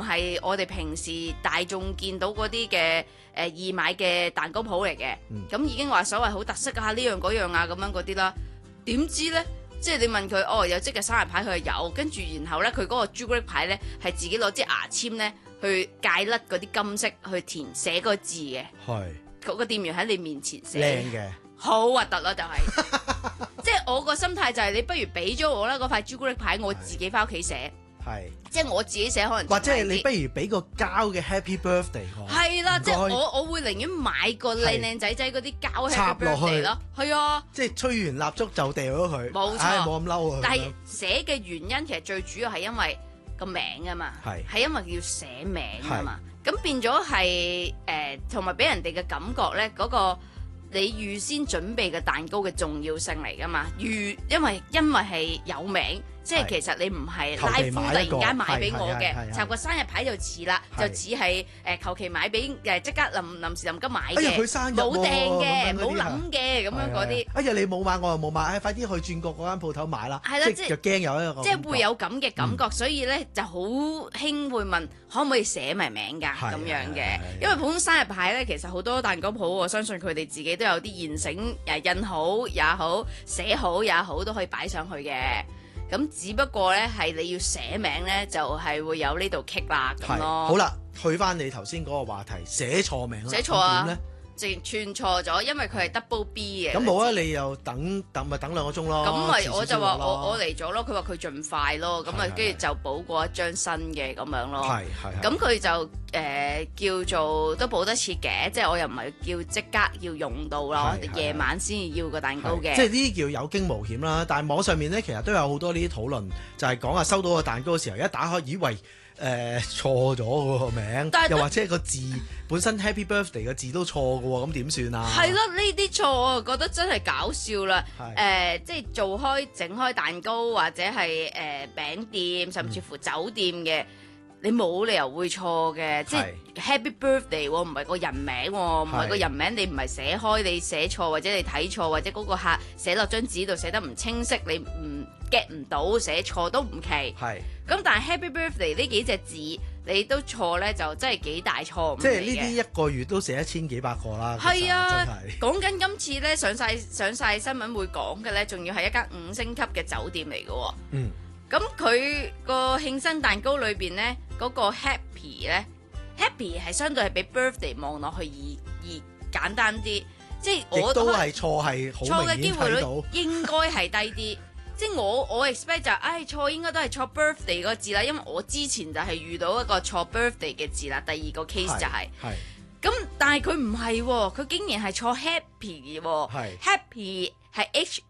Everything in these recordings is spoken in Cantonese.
係我哋平時大眾見到嗰啲嘅易買嘅蛋糕鋪嚟嘅，咁已經話所謂好特色啊呢樣嗰樣啊咁樣嗰啲啦。點知咧，即係你問佢哦有即嘅生日牌，佢係有，跟住然後咧佢嗰個朱古力牌咧係自己攞支牙籤咧去戒甩嗰啲金色去填寫個字嘅， 係嗰個店員喺你面前寫， 靚嘅， 好核突咯就係，即係我個心態就係你不如俾咗我啦嗰塊朱古力牌，我自己翻屋企寫。 係， 即係我自己寫可能， 或者係你不如俾個膠嘅 Happy Birthday 我。 係啦，即係我會寧願買個靚靚仔仔嗰啲膠 Happy Birthday 咯，係啊， 即係吹完蠟燭就掉咗佢， 冇錯， 冇咁嬲啊。 但係寫嘅原因其實最主要係因為個名啊嘛，係因為要寫名啊嘛，咁變咗係同埋俾人哋嘅感覺咧嗰個。你預先準備嘅蛋糕嘅重要性嚟㗎嘛？因為係有名，即係其實你唔係拉夫突然間買俾我嘅，插個生日牌就似啦，就似係求其買俾即刻臨時臨急買嘅，冇訂嘅，冇諗嘅咁樣嗰啲。 哎呀，你冇買我又冇買，快啲去轉角嗰間鋪頭買啦。 係啦，即係就驚有一個， 即係會有咁嘅感覺，所以咧就好興會問可唔可以寫埋名㗎咁樣嘅。因為普通生日牌咧，其實好多蛋糕鋪，我相信佢哋自己都有啲現成印好也好，寫好也好，都可以擺上去嘅。咁只不過咧係你要寫名咧，就係會有呢度棘啦咁咯。 好啦，去翻你頭先嗰個話題，寫錯名啦， 寫錯啊！ 點咧？ 直串錯咗，因為佢係 double B 嘅。 咁冇啊！你又等咪等2個鐘咯。 咁咪我就話我嚟咗咯，佢話佢盡快咯，咁啊跟住就補過一張新嘅咁樣咯。 係。 咁佢就叫做都補得切嘅，即係我又唔係叫即刻要用到咯，夜晚先要個蛋糕嘅。 即係呢啲叫有驚無險啦。但係網上面咧，其實都有好多呢啲討論，就係講話收到個蛋糕嘅時候，一打開以為錯咗個名，又或者個字本身 Happy Birthday 嘅字都錯嘅喎，咁點算啊？ 係咯，呢啲錯我覺得真係搞笑啦。即係整開蛋糕或者係餅店，甚至乎酒店嘅，你冇理由會錯嘅。即係 Happy Birthday 唔係個人名喎，唔係個人名，你唔係寫開，你寫錯或者你睇錯，或者嗰個客寫落張紙度寫得唔清晰，你唔 get 唔到，寫錯都唔奇。咁但係 Happy Birthday 呢幾隻字你都錯咧，就真係幾大錯誤嚟嘅。即係呢啲一個月都寫1000幾百個啦。 係啊，講緊今次咧上晒新聞會講嘅咧，仲要係一間5星級嘅酒店嚟嘅喎。咁佢個慶生蛋糕裏邊咧，嗰個 Happy 係相對係比 Birthday 望落去而簡單啲，即係我都係錯，係好明顯睇到， 應該係低啲。即係我 expect 就錯應該都係錯 birthday 個字啦，因為我之前就係遇到一個錯 birthday 嘅字啦，第二個 case 就係。咁但係佢唔係喎，佢竟然係錯 happy 喎。happy 係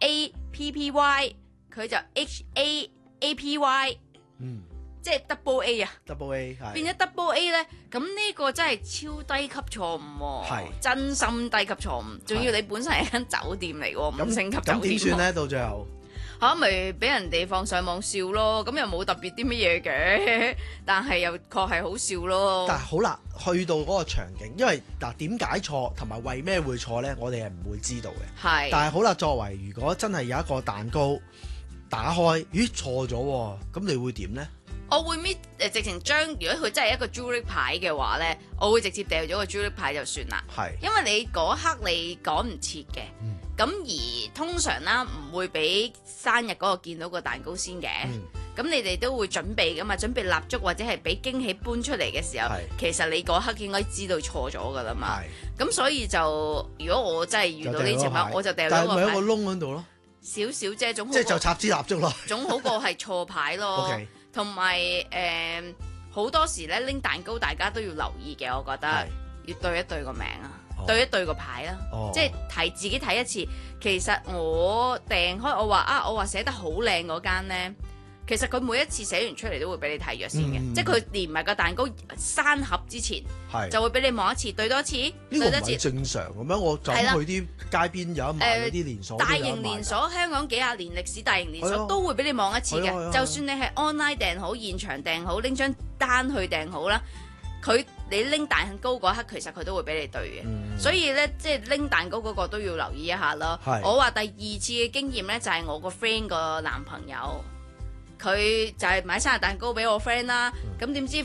HAPPY， 佢就 HAAPY。即係 double A 啊 ，double A 變咗 double A 咧，咁呢個真係超低級錯誤喎，真心低級錯誤，仲要你本身係間酒店嚟喎，5星級酒店。 咁點算咧？到最後咪俾人哋放上網笑咯，咁又冇特別啲乜嘢嘅，但係又確係好笑咯。 但係好啦，去到嗰個場景，因為點解錯同埋為咩會錯咧？我哋係唔會知道嘅。但係好啦，作為如果真係有一個蛋糕打開，咦錯咗喎，咁你會點咧？ 我會直情將，如果佢真係一個朱古力牌嘅話咧，我會直接掉咗個朱古力牌就算啦。因為你嗰刻你趕唔切嘅，咁而通常啦唔會俾生日嗰個見到個蛋糕先嘅。咁你哋都會準備噶嘛，準備蠟燭或者係俾驚喜搬出嚟嘅時候，其實你嗰刻應該知道錯咗噶啦嘛。咁所以就如果我真係遇到呢情況，我就掉咗個牌。 但係咪有個窿喺度咯？ 少少啫，總好即係就插支蠟燭咯， 總好過係錯牌咯。同埋好多時咧拎蛋糕，大家都要留意嘅，我覺得要對一對個名啊，對一對個牌啦，即係自己睇一次。其實我訂開我話寫得好靚嗰間咧，其實佢每一次寫完出嚟都會俾你睇咗先嘅，即係佢連埋個蛋糕閂盒之前，就會俾你望一次，對多一次， 對多一次。呢個唔係正常咁樣，我就去啲街邊有一賣嗰啲連鎖， 大型連鎖，香港幾廿年歷史大型連鎖都會俾你望一次嘅。就算你係 online 訂好、現場訂好、拎張單去訂好啦，你拎蛋糕嗰刻，其實佢都會俾你對嘅。所以咧，即係拎蛋糕嗰個都要留意一下咯。我話第2次嘅經驗咧，就係我個 friend 個男朋友。佢就係買生日蛋糕俾我 friend 啦，咁點知